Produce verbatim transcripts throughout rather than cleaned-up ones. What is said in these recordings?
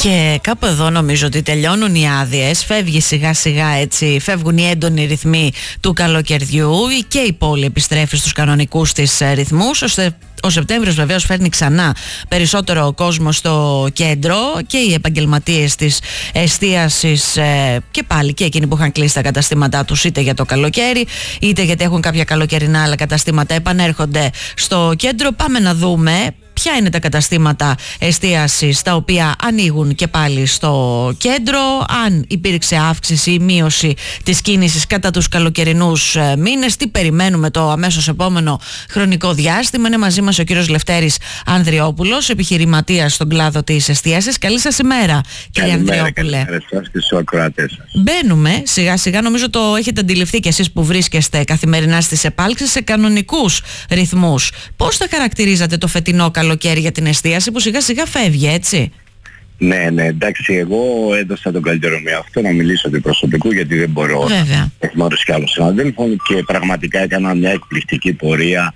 Και κάπου εδώ νομίζω ότι τελειώνουν οι άδειες, φεύγει σιγά σιγά έτσι, φεύγουν οι έντονοι ρυθμοί του καλοκαιριού και η πόλη επιστρέφει στους κανονικούς της ρυθμούς, ώστε ο Σεπτέμβριος βεβαίως φέρνει ξανά περισσότερο κόσμο στο κέντρο και οι επαγγελματίες της εστίασης ε, και πάλι και εκείνοι που είχαν κλείσει τα καταστήματά τους είτε για το καλοκαίρι είτε γιατί έχουν κάποια καλοκαιρινά άλλα καταστήματα επανέρχονται στο κέντρο. Πάμε να δούμε ποια είναι τα καταστήματα εστίασης τα οποία ανοίγουν και πάλι στο κέντρο, αν υπήρξε αύξηση ή μείωση της κίνησης κατά τους καλοκαιρινούς μήνες, τι περιμένουμε το αμέσως επόμενο χρονικό διάστημα. Είναι μαζί μας ο κύριος Λευτέρης Ανδριόπουλος, επιχειρηματίας στον κλάδο της εστίασης. Καλή σας ημέρα, κύριε Ανδριόπουλε. Καλημέρα σας και στους ακροατές σας. Μπαίνουμε σιγά σιγά, νομίζω το έχετε αντιληφθεί κι εσείς που βρίσκεστε καθημερινά στις επάλξεις, σε κανονικούς ρυθμούς. Πώς θα χαρακτηρίζατε το φετινό καλοκαίρι για την εστίαση που σιγά σιγά φεύγει, έτσι? Ναι, ναι, εντάξει, εγώ έδωσα τον καλύτερο με αυτό να μιλήσω του προσωπικού γιατί δεν μπορώ Βέβαια. εκ μέρους και άλλων συναδέλφων και πραγματικά έκανα μια εκπληκτική πορεία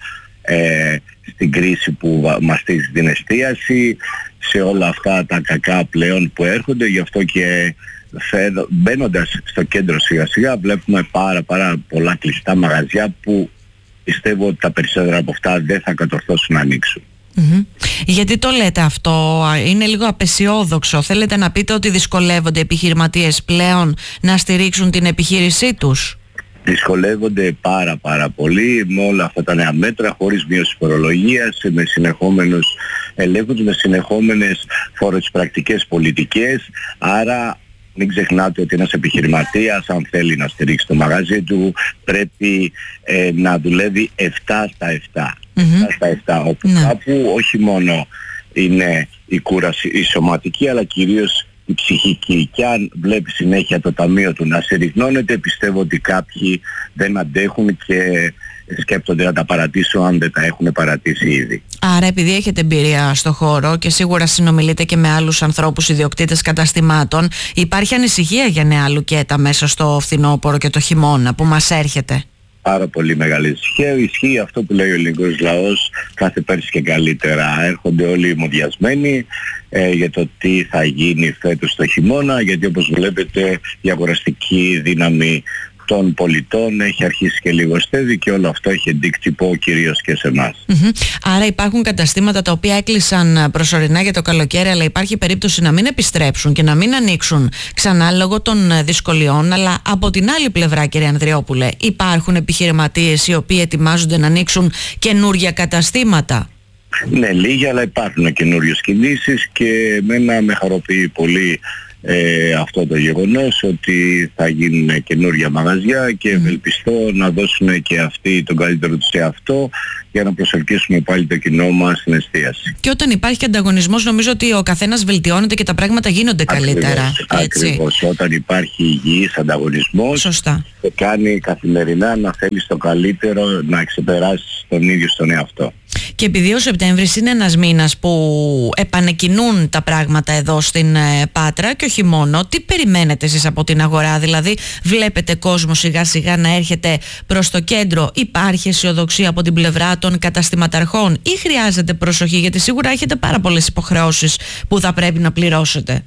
ε, στην κρίση που μαστίζει την εστίαση, σε όλα αυτά τα κακά πλέον που έρχονται, γι' αυτό και μπαίνοντας στο κέντρο σιγά σιγά βλέπουμε πάρα πάρα πολλά κλειστά μαγαζιά που πιστεύω ότι τα περισσότερα από αυτά δεν θα κατορθώσουν να ανοίξουν. Mm-hmm. Γιατί το λέτε αυτό? Είναι λίγο απεσιόδοξο? Θέλετε να πείτε ότι δυσκολεύονται οι επιχειρηματίες πλέον να στηρίξουν την επιχείρησή τους? Δυσκολεύονται πάρα πάρα πολύ με όλα αυτά τα νέα μέτρα, χωρίς μείωση φορολογίας, με συνεχόμενους ελέγχους, με συνεχόμενες φοροεισπρακτικές πολιτικές. Άρα μην ξεχνάτε ότι ένας επιχειρηματίας, αν θέλει να στηρίξει το μαγαζί του, πρέπει ε, να δουλεύει επτά στα επτά. Mm-hmm. επτά στα επτά, όπου mm-hmm. κάπου όχι μόνο είναι η κούραση η σωματική, αλλά κυρίως η ψυχική. Και αν βλέπει συνέχεια το ταμείο του να συρρυκνώνεται, πιστεύω ότι κάποιοι δεν αντέχουν και σκέπτονται να τα παρατήσουν αν δεν τα έχουν παρατήσει ήδη. Άρα επειδή έχετε εμπειρία στο χώρο και σίγουρα συνομιλείτε και με άλλους ανθρώπους ιδιοκτήτες καταστημάτων, υπάρχει ανησυχία για νέα λουκέτα μέσα στο φθινόπωρο και το χειμώνα που μας έρχεται? Πάρα πολύ μεγάλη ησυχία. Ισχύει αυτό που λέει ο ελληνικός λαός, κάθε πέρσι και καλύτερα. Έρχονται όλοι μοδιασμένοι ε, για το τι θα γίνει φέτος το χειμώνα, γιατί όπως βλέπετε η αγοραστική δύναμη των πολιτών έχει αρχίσει και λιγοστεύει και όλο αυτό έχει αντίκτυπο κυρίως και σε εμάς. Mm-hmm. Άρα υπάρχουν καταστήματα τα οποία έκλεισαν προσωρινά για το καλοκαίρι, αλλά υπάρχει περίπτωση να μην επιστρέψουν και να μην ανοίξουν ξανά λόγω των δυσκολιών. Αλλά από την άλλη πλευρά, κύριε Ανδριόπουλε, υπάρχουν επιχειρηματίες οι οποίοι ετοιμάζονται να ανοίξουν καινούργια καταστήματα? Ναι, λίγοι, αλλά υπάρχουν καινούριες κινήσεις και εμένα με χαροποιεί πολύ Ε, αυτό το γεγονός ότι θα γίνουν καινούργια μαγαζιά και ευελπιστώ mm. να δώσουν και αυτοί τον καλύτερο τους σε αυτό για να προσελκύσουμε πάλι το κοινό μας στην εστίαση. Και όταν υπάρχει ανταγωνισμός νομίζω ότι ο καθένας βελτιώνεται και τα πράγματα γίνονται καλύτερα. Ακριβώς, ακριβώς. Όταν υπάρχει υγιής ανταγωνισμός, σωστά, σε κάνει καθημερινά να θέλεις το καλύτερο, να ξεπεράσεις τον ίδιο στον εαυτό. Και επειδή ο Σεπτέμβρης είναι ένας μήνας που επανεκκινούν τα πράγματα εδώ στην Πάτρα και όχι μόνο, τι περιμένετε εσείς από την αγορά? Δηλαδή βλέπετε κόσμο σιγά σιγά να έρχεται προς το κέντρο? Υπάρχει αισιοδοξία από την πλευρά των καταστηματαρχών ή χρειάζεται προσοχή, γιατί σίγουρα έχετε πάρα πολλές υποχρεώσεις που θα πρέπει να πληρώσετε?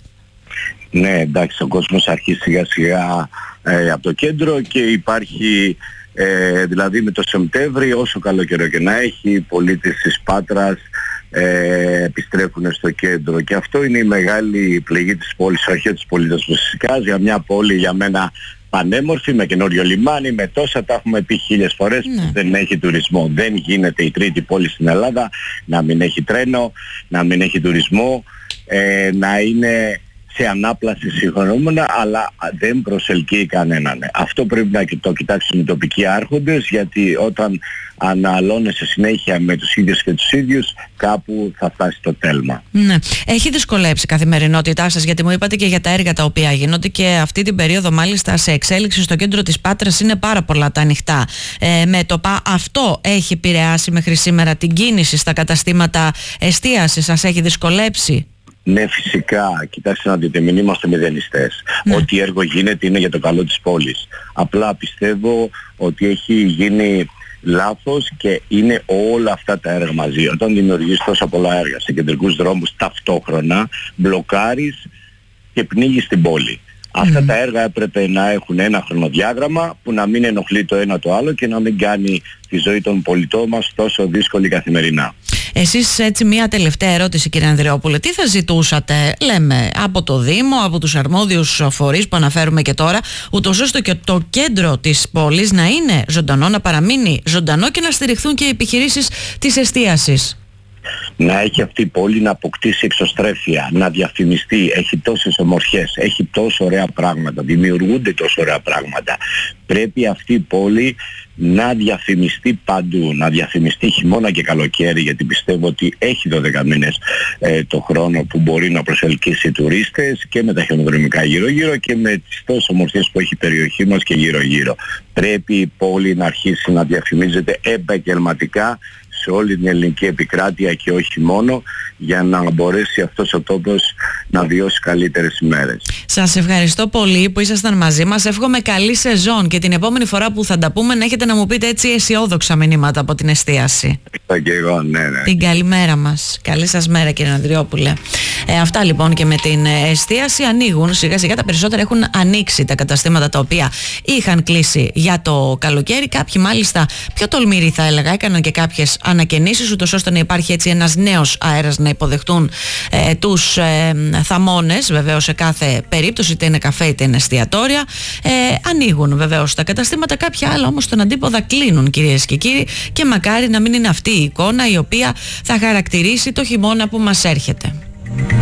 Ναι, εντάξει, ο κόσμος αρχίζει σιγά σιγά ε, από το κέντρο και υπάρχει Ε, δηλαδή με το Σεπτέμβρη, όσο καλό καιρό και να έχει, οι πολίτες της Πάτρας ε, επιστρέφουν στο κέντρο και αυτό είναι η μεγάλη πληγή της πόλης, όχι της πολίτες φυσικά, για μια πόλη για μένα πανέμορφη, με καινούριο λιμάνι, με τόσα, τα έχουμε πει χίλιες φορές, ναι. που δεν έχει τουρισμό. Δεν γίνεται η τρίτη πόλη στην Ελλάδα να μην έχει τρένο, να μην έχει τουρισμό, ε, να είναι σε ανάπλαση συγχρονούμενα, αλλά δεν προσελκύει κανέναν. Αυτό πρέπει να το κοιτάξουν οι τοπικοί άρχοντες, γιατί όταν αναλώνεσαι συνέχεια με τους ίδιους και τους ίδιους, κάπου θα φτάσει το τέλμα. Ναι. Έχει δυσκολέψει η καθημερινότητά σας, γιατί μου είπατε και για τα έργα τα οποία γίνονται και αυτή την περίοδο μάλιστα σε εξέλιξη στο κέντρο της Πάτρας είναι πάρα πολλά τα ανοιχτά ε, μέτωπα. Αυτό έχει επηρεάσει μέχρι σήμερα την κίνηση στα καταστήματα εστίασης? Σας έχει δυσκολέψει? Ναι, φυσικά. Κοιτάξτε να δείτε, μην είμαστε μηδενιστές. Ναι. Ό,τι έργο γίνεται είναι για το καλό της πόλης. Απλά πιστεύω ότι έχει γίνει λάθος και είναι όλα αυτά τα έργα μαζί. Όταν δημιουργείς τόσα πολλά έργα σε κεντρικούς δρόμους ταυτόχρονα, μπλοκάρεις και πνίγει στην πόλη. Αυτά τα έργα έπρεπε να έχουν ένα χρονοδιάγραμμα που να μην ενοχλεί το ένα το άλλο και να μην κάνει τη ζωή των πολιτών μας τόσο δύσκολη καθημερινά. Εσείς, έτσι, μια τελευταία ερώτηση, κύριε Ανδριόπουλε, τι θα ζητούσατε, λέμε, από το Δήμο, από τους αρμόδιους φορείς που αναφέρουμε και τώρα, ούτως ώστε και το κέντρο της πόλης να είναι ζωντανό, να παραμείνει ζωντανό και να στηριχθούν και οι επιχειρήσεις της εστίασης? Να έχει αυτή η πόλη να αποκτήσει εξωστρέφεια, να διαφημιστεί, έχει τόσες ομορφιές, έχει τόσο ωραία πράγματα, δημιουργούνται τόσο ωραία πράγματα. Πρέπει αυτή η πόλη να διαφημιστεί παντού, να διαφημιστεί χειμώνα και καλοκαίρι, γιατί πιστεύω ότι έχει δώδεκα μήνες ε, το χρόνο που μπορεί να προσελκύσει τουρίστες και με τα χιονοδρομικά γύρω-γύρω και με τις τόσες ομορφιές που έχει η περιοχή μας και γύρω-γύρω. Πρέπει η πόλη να αρχίσει να διαφημίζεται επαγγελματικά σε όλη την ελληνική επικράτεια και όχι μόνο, για να μπορέσει αυτός ο τόπος να βιώσει καλύτερες ημέρες. Σας ευχαριστώ πολύ που ήσασταν μαζί μας. Εύχομαι καλή σεζόν και την επόμενη φορά που θα τα πούμε να έχετε να μου πείτε έτσι αισιόδοξα μηνύματα από την εστίαση. Και εγώ, ναι, ναι. Την καλημέρα μας. Καλή σας μέρα, κύριε Ανδριόπουλε. Ε, αυτά λοιπόν και με την εστίαση. Ανοίγουν σιγά σιγά, τα περισσότερα έχουν ανοίξει τα καταστήματα τα οποία είχαν κλείσει για το καλοκαίρι. Κάποιοι μάλιστα πιο τολμηροί, θα έλεγα, έκαναν και κάποιες ανακαινήσεις, ούτως ώστε να υπάρχει έτσι ένας νέος αέρας να υποδεχτούν ε, τους ε, θαμώνες, βεβαίως σε κάθε περίπτωση, είτε είναι καφέ είτε είναι εστιατόρια. Ε, ανοίγουν βεβαίως τα καταστήματα, κάποια άλλα όμως στον αντίποδα κλείνουν, κυρίες και κύριοι, και μακάρι να μην είναι αυτή η εικόνα η οποία θα χαρακτηρίσει το χειμώνα που μας έρχεται.